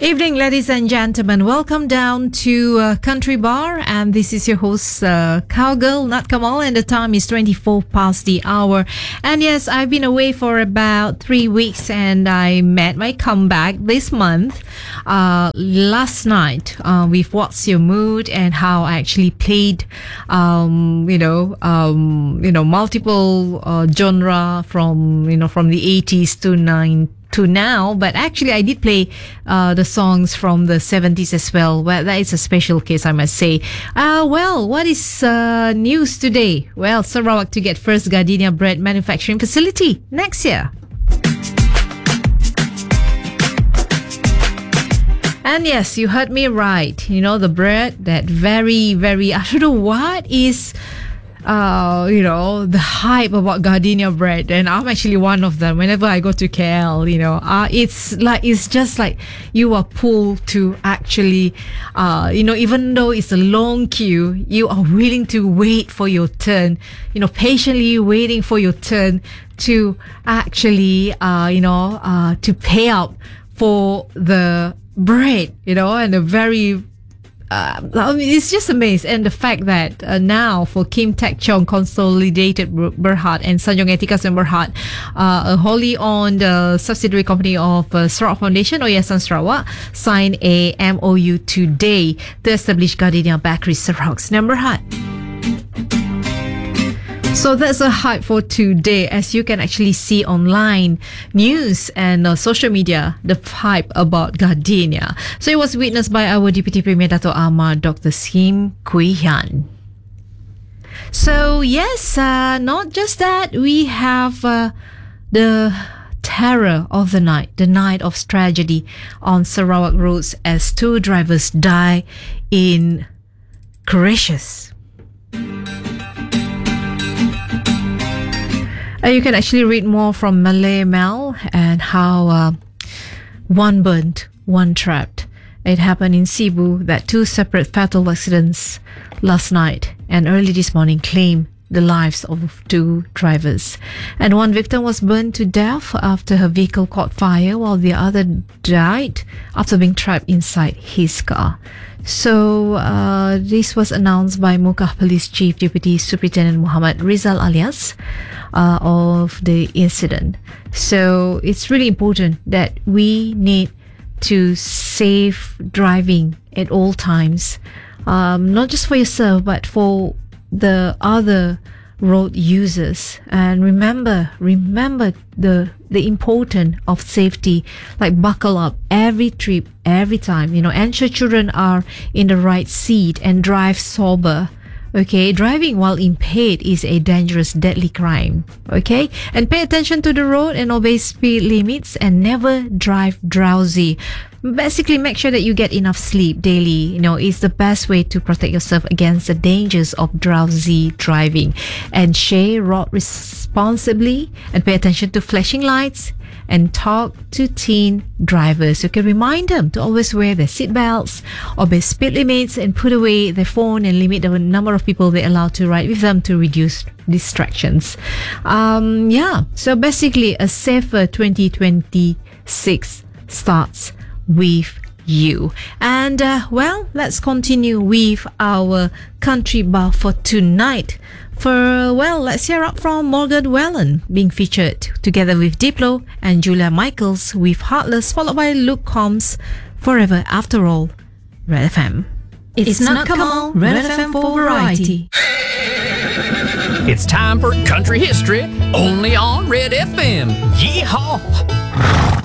Evening, ladies and gentlemen. Welcome down to Country Bar, and this is your host, Cowgirl, not Kamal, and the time is 24 past the hour. And yes, I've been away for about 3 weeks, and I made my comeback this month. Last night, with What's Your Mood, and how I actually played, multiple genre from the 80s to now, but actually I did play the songs from the 70s as well. Well, that is a special case, I must say. What is news today? Well, Sarawak to get first gardenia bread manufacturing facility next year. And yes, you heard me right. The bread, that very, very, I don't know what is the hype about gardenia bread, and I'm actually one of them. Whenever I go to KL, it's just like you are pulled to actually, even though it's a long queue, you are willing to wait for your turn, patiently waiting for your turn to actually, to pay up for the bread, and a very it's just amazing. And the fact that now for Kim Tak Chong Consolidated Berhad and Sanjung Etikas and Berhad, a wholly owned subsidiary company of Sarawak Foundation, Yayasan Sarawak, signed a MOU today to establish Gardenia Bakery Sarawak's Berhad. So that's a hype for today, as you can actually see online news and social media, the hype about gardenia. So it was witnessed by our Deputy Premier Dato' Ahmad, Dr. Sim Kui Hian. So yes, not just that, we have the terror of the night of tragedy on Sarawak roads as 2 drivers die in crashes. You can actually read more from Malay Mel and how one burnt, one trapped. It happened in Cebu that 2 separate fatal accidents last night and early this morning claimed the lives of 2 drivers. And one victim was burned to death after her vehicle caught fire, while the other died after being trapped inside his car. So this was announced by Muka Police Chief Deputy Superintendent Muhammad Rizal Alias of the incident. So it's really important that we need to save driving at all times, not just for yourself but for the other road users. And remember the importance of safety, like buckle up every trip, every time, ensure children are in the right seat and drive sober. Okay, driving while impaired is a dangerous, deadly crime. Okay, and pay attention to the road and obey speed limits and never drive drowsy. Basically, make sure that you get enough sleep daily. It's the best way to protect yourself against the dangers of drowsy driving. And share road responsibly and pay attention to flashing lights and talk to teen drivers. You can remind them to always wear their seatbelts, obey speed limits, and put away their phone and limit the number of people they allow to ride with them to reduce distractions. So basically a safer 2026 starts with you. And let's continue with our country bar for tonight. Let's hear up from Morgan Wallen being featured together with Diplo and Julia Michaels with Heartless, followed by Luke Combs, Forever After All, Red FM. It's not Kamal, Red FM for variety. It's time for country history, only on Red FM. Yeehaw!